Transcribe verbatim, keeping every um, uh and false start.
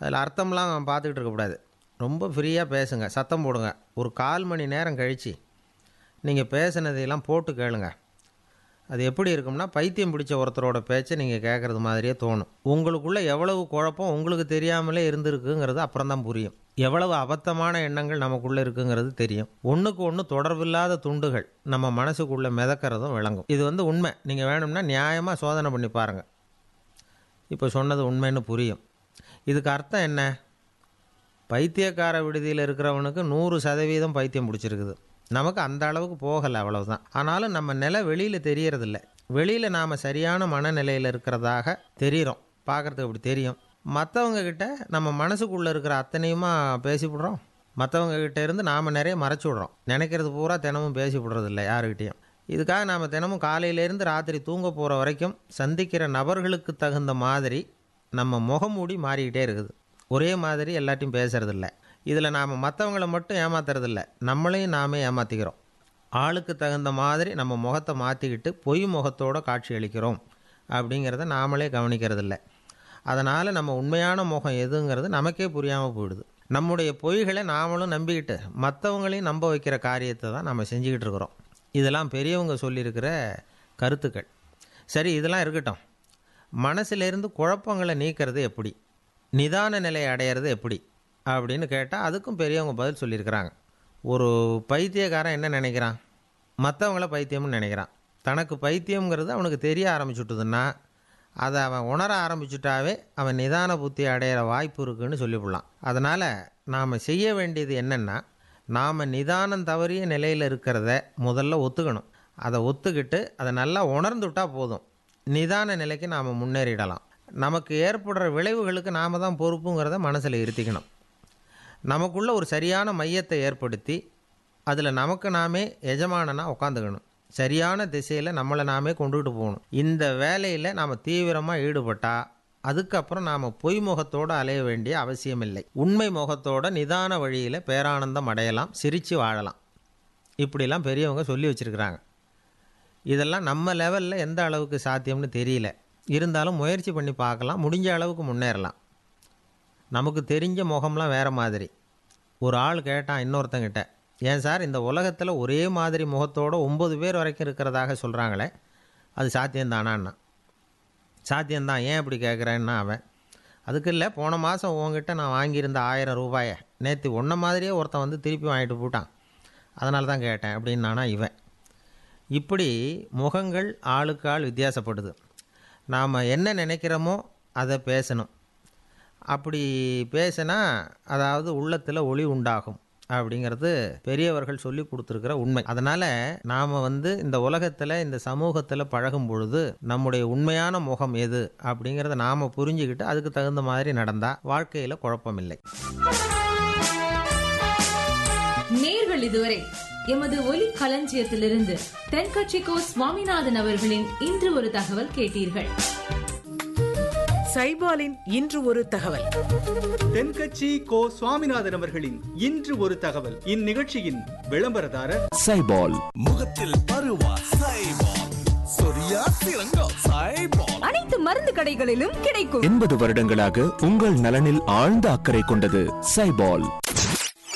அதில் அர்த்தம்லாம் பார்த்துக்கிட்டு இருக்கக்கூடாது. ரொம்ப ஃப்ரீயாக பேசுங்க, சத்தம் போடுங்க. ஒரு கால் மணி நேரம் கழித்து நீங்கள் பேசுனதையெல்லாம் போட்டு கேளுங்க. அது எப்படி இருக்கும்னா, பைத்தியம் பிடிச்ச ஒருத்தரோட பேச்சை நீங்கள் கேட்குறது மாதிரியே தோணும். உங்களுக்குள்ளே எவ்வளவு குழப்பம் உங்களுக்கு தெரியாமலே இருந்திருக்குங்கிறது அப்புறம் தான் புரியும். எவ்வளவு அபத்தமான எண்ணங்கள் நமக்குள்ளே இருக்குங்கிறது தெரியும். ஒன்றுக்கு ஒன்று தொடர்பில்லாத துண்டுகள் நம்ம மனசுக்குள்ளே மிதக்கிறதும் விளங்கும். இது வந்து உண்மை. நீங்கள் வேணும்னா நியாயமாக சோதனை பண்ணி பாருங்கள். இப்போ சொன்னது உண்மைன்னு புரியும். இதுக்கு அர்த்தம் என்ன? பைத்தியக்கார விடுதியில் இருக்கிறவனுக்கு நூறு சதவீதம் பைத்தியம் பிடிச்சிருக்குது. நமக்கு அந்த அளவுக்கு போகலை, அவ்வளவுதான். ஆனாலும் நம்ம நிலை வெளியில் தெரியறதில்ல. வெளியில் நாம் சரியான மனநிலையில் இருக்கிறதாக தெரிகிறோம், பார்க்குறதுக்கு அப்படி தெரியும். மற்றவங்க கிட்ட நம்ம மனசுக்குள்ளே இருக்கிற அத்தனையுமா பேசிவிடுறோம். மற்றவங்க கிட்ட இருந்து நாம் நிறைய மறைச்சி விட்றோம். நினைக்கிறது பூரா தினமும் பேசி விடுறதில்ல யாருக்கிட்டையும். இதுக்காக நாம் தினமும் காலையிலேருந்து ராத்திரி தூங்க போகிற வரைக்கும் சந்திக்கிற நபர்களுக்கு தகுந்த மாதிரி நம்ம முகமூடி மாறிக்கிட்டே இருக்குது. ஒரே மாதிரி எல்லாத்தையும் பேசுறதில்ல. இதில் நாம் மற்றவங்கள மட்டும் ஏமாத்துறதில்ல, நம்மளையும் நாமே ஏமாற்றிக்கிறோம். ஆளுக்கு தகுந்த மாதிரி நம்ம முகத்தை மாற்றிக்கிட்டு பொய் முகத்தோடு காட்சி அளிக்கிறோம் அப்படிங்கிறத நாமளே கவனிக்கிறதில்ல. அதனால் நம்ம உண்மையான முகம் எதுங்கிறது நமக்கே புரியாமல் போயிடுது. நம்முடைய பொய்களை நாமளும் நம்பிக்கிட்டு மற்றவங்களையும் நம்ப வைக்கிற காரியத்தை தான் நம்ம செஞ்சுக்கிட்டு இருக்கிறோம். இதெல்லாம் பெரியவங்க சொல்லியிருக்கிற கருத்துக்கள். சரி, இதெல்லாம் இருக்கட்டும். மனசிலிருந்து குழப்பங்களை நீக்கிறது எப்படி, நிதான நிலை அடையிறது எப்படி அப்படின்னு கேட்டால் அதுக்கும் பெரியவங்க பதில் சொல்லியிருக்கிறாங்க. ஒரு பைத்தியக்காரன் என்ன நினைக்கிறான்? மற்றவங்கள பைத்தியம்னு நினைக்கிறான். தனக்கு பைத்தியம்ங்கிறது அவனுக்கு தெரிய ஆரம்பிச்சுட்டுதுன்னா அதை அவன் உணர ஆரம்பிச்சுட்டாவே அவன் நிதான புத்தி அடையிற வாய்ப்பு இருக்குன்னு சொல்லிவிடலாம். அதனால் நாம் செய்ய வேண்டியது என்னென்னா, நாம் நிதானம் தவறிய நிலையில் இருக்கிறத முதல்ல ஒத்துக்கணும். அதை ஒத்துக்கிட்டு அதை நல்லா உணர்ந்துவிட்டால் போதும். நிதான நிலைக்கு நாம் முன்னேறிடலாம். நமக்கு ஏற்படுற விளைவுகளுக்கு நாம் தான் பொறுப்புங்கிறத மனசில் இருத்திக்கணும். நமக்குள்ள ஒரு சரியான மையத்தை ஏற்படுத்தி அதில் நமக்கு நாமே எஜமானனாக உட்காந்துக்கணும். சரியான திசையில் நம்மளை நாமே கொண்டுகிட்டு போகணும். இந்த வேலையில் நாம் தீவிரமாக ஈடுபட்டால் அதுக்கப்புறம் நாம் பொய் முகத்தோடு அலைய வேண்டிய அவசியமில்லை. உண்மை முகத்தோட நிதான வழியில் பேரானந்தம் அடையலாம், சிரித்து வாழலாம். இப்படிலாம் பெரியவங்க சொல்லி வச்சுருக்கிறாங்க. இதெல்லாம் நம்ம லெவலில் எந்த அளவுக்கு சாத்தியம்னு தெரியல. இருந்தாலும் முயற்சி பண்ணி பார்க்கலாம், முடிஞ்ச அளவுக்கு முன்னேறலாம். நமக்கு தெரிஞ்ச முகம்லாம் வேறு மாதிரி. ஒரு ஆள் கேட்டான் இன்னொருத்தங்கிட்ட, ஏன் சார் இந்த உலகத்தில் ஒரே மாதிரி முகத்தோடு ஒம்பது பேர் வரைக்கும் இருக்கிறதாக சொல்கிறாங்களே, அது சாத்தியம்தானான்னா. சாத்தியம்தான், ஏன் இப்படி கேட்குறேன்னா அவன், அதுக்கு இல்லை, போன மாதம் உங்ககிட்ட நான் வாங்கியிருந்த ஆயிரம் ரூபாயை நேற்று ஒன்றை மாதிரியே ஒருத்தன் வந்து திருப்பி வாங்கிட்டு போட்டான், அதனால தான் கேட்டேன் அப்படின்னானா இவன். இப்படி முகங்கள் ஆளுக்கு ஆள் வித்தியாசப்படுது. நாம் என்ன நினைக்கிறோமோ அதை பேசணும். அப்படி பேசினா அதாவது உள்ளத்தில் ஒளி உண்டாகும் அப்படிங்கிறது பெரியவர்கள் சொல்லி கொடுத்துருக்கிற உண்மை. அதனால் நாம் வந்து இந்த உலகத்தில் இந்த சமூகத்தில் பழகும் பொழுது நம்முடைய உண்மையான முகம் எது அப்படிங்கிறத நாம் புரிஞ்சுக்கிட்டு அதுக்கு தகுந்த மாதிரி நடந்தால் வாழ்க்கையில் குழப்பமில்லை. நேர்கள் இதுவரை எமது ஒலி களஞ்சியத்திலிருந்து தென்கட்சி கோ சுவாமிநாதன் அவர்களின் இன்று ஒரு தகவல் கேட்டீர்கள். சைபாலின் இன்று ஒரு தகவல். தென்கட்சி கோ சுவாமிநாதன் அவர்களின் இன்று ஒரு தகவல். இந்நிகழ்ச்சியின் விளம்பரதாரர் சைபால். முகத்தில் பருவா சைபால், சொரியா சிறங்கா சைபால். அனைத்து மருந்து கடைகளிலும் கிடைக்கும். எண்பது வருடங்களாக உங்கள் நலனில் ஆழ்ந்த அக்கறை கொண்டது சைபால்.